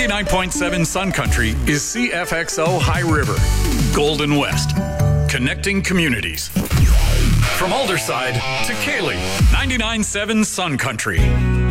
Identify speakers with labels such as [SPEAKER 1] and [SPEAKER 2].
[SPEAKER 1] 99.7 Sun Country is CFXO High River, Golden West, connecting communities. From Alderside to Cayley, 99.7 Sun Country.